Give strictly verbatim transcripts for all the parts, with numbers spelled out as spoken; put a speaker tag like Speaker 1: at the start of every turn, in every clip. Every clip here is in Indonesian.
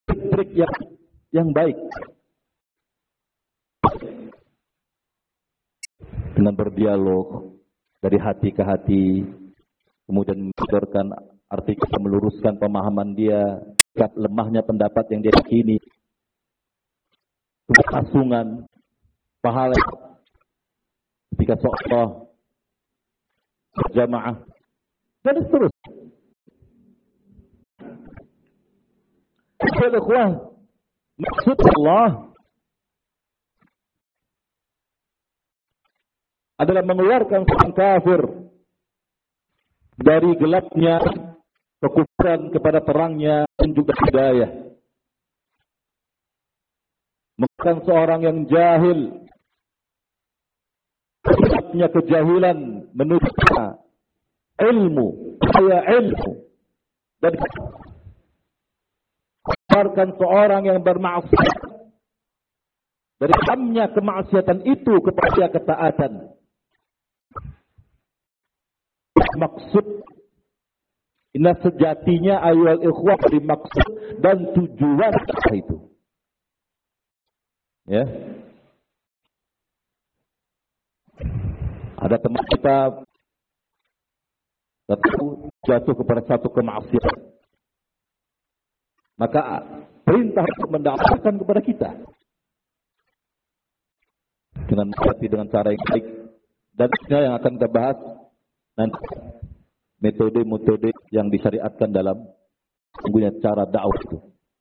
Speaker 1: trik yang yang baik dengan berdialog dari hati ke hati, kemudian mengeluarkan artikel, meluruskan pemahaman dia, sikap lemahnya pendapat yang dia yakini, keberlangsungan pahala ketika seolah berjamaah dan seterusnya. Ikhwan, maksud Allah adalah mengeluarkan orang kafir dari gelapnya kekufuran kepada terangnya dan juga hidayah. Mengeluarkan seorang yang jahil gelapnya kejahilan menuju ilmu, kaya ilmu, dan mengeluarkan seorang yang bermaksiat dari hamnya kemaksiatan itu kepada ketaatan. Maksud inna sejatinya ayat ikhwah dimaksud dan tujuan itu. Ya. Ada teman kita jatuh kepada satu kemaksiatan. Maka perintah untuk mendakwakan kepada kita dengan mengerti dengan cara yang baik, dan yang akan kita bahas nanti metode-metode yang disyariatkan dalam sungguhnya cara dakwah itu.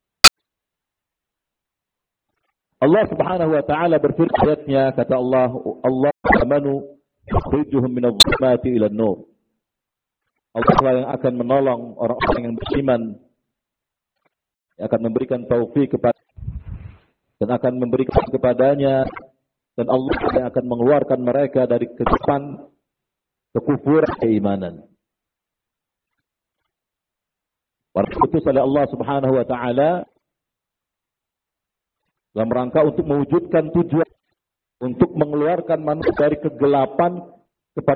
Speaker 1: Allah Subhanahu wa taala berfirman ayatnya, kata Allah, Allah amanu yukhrijuhum minadh-dhulumati ila an-nur. Allah yang akan menolong orang-orang yang beriman, yang akan memberikan taufik kepada dan akan memberikan kepadanya, dan Allah yang akan mengeluarkan mereka dari kegelapan kekufuran keimanan. Diutus oleh Allah Subhanahu wa taala dalam rangka untuk mewujudkan tujuan untuk mengeluarkan manusia dari kegelapan kepada.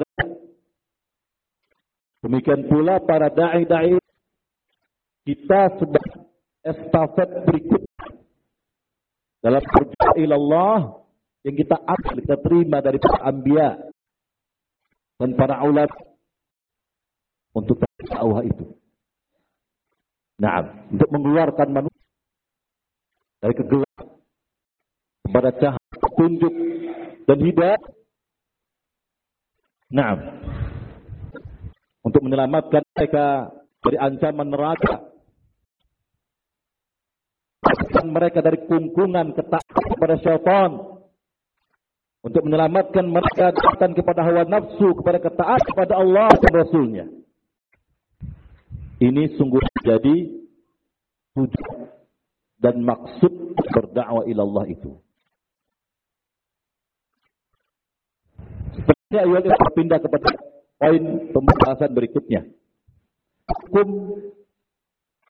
Speaker 1: Demikian pula para dai-dai kita sedang estafet berikutnya dalam perjuangan ilallah yang kita ambil, kita terima dari para anbiya dan para ulama untuk dakwah itu. Nah, untuk mengeluarkan manusia dari kegelapan kepada cahaya petunjuk dan hidayah. Nah, untuk menyelamatkan mereka dari ancaman neraka, menyelamatkan mereka dari kungkungan ketaatan kepada syaitan, untuk menyelamatkan mereka dari kepada hawa nafsu, kepada ketaatan kepada Allah dan Rasulnya. Ini sungguh jadi tujuan dan maksud berdakwah ilallah itu. Seterusnya ayat ini berpindah kepada poin pembahasan berikutnya. Hukum